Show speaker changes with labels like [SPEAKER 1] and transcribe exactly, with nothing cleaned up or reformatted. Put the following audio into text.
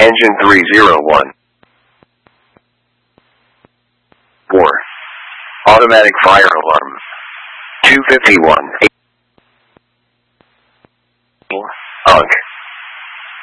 [SPEAKER 1] Engine three zero one. four. Automatic fire alarm. two fifty-one.